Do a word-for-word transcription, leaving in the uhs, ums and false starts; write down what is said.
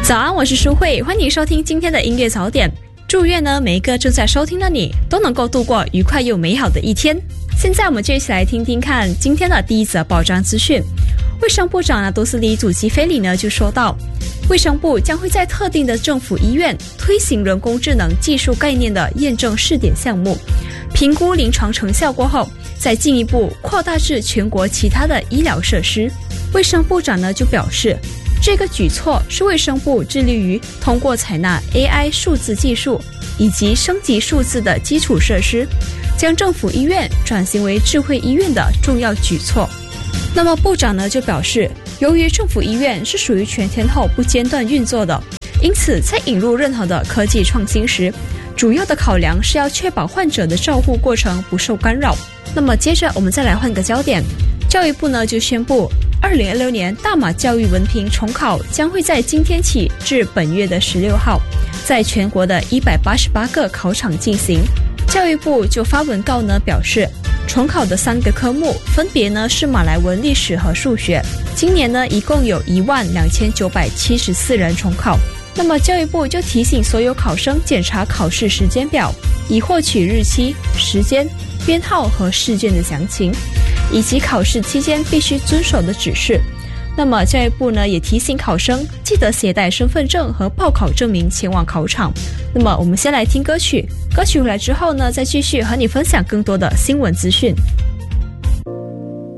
早安，我是淑慧，欢迎收听今天的音乐早点。祝愿呢每一个正在收听的你都能够度过愉快又美好的一天。现在我们就一起来听听看今天的第一则报章资讯。卫生部长呢多斯里祖基菲里呢就说到，卫生部将会在特定的政府医院推行人工智能技术概念的验证试点项目，评估临床成效过后，再进一步扩大至全国其他的医疗设施。卫生部长呢就表示，这个举措是卫生部致力于通过采纳 A I 数字技术以及升级数字的基础设施，将政府医院转型为智慧医院的重要举措。那么部长呢就表示，由于政府医院是属于全天候不间断运作的，因此在引入任何的科技创新时，主要的考量是要确保患者的照护过程不受干扰。那么接着我们再来换个焦点，教育部呢就宣布，二零二六年大马教育文凭重考将会在今天起至本月的十六号，在全国的一百八十八个考场进行。教育部就发文告呢表示，重考的三个科目分别呢是马来文、历史和数学。今年呢一共有一万两千九百七十四人重考。那么教育部就提醒所有考生检查考试时间表，以获取日期、时间、编号和试卷的详情，以及考试期间必须遵守的指示。那么教育部呢也提醒考生记得携带身份证和报考证明前往考场。那么我们先来听歌曲，歌曲回来之后呢，再继续和你分享更多的新闻资讯。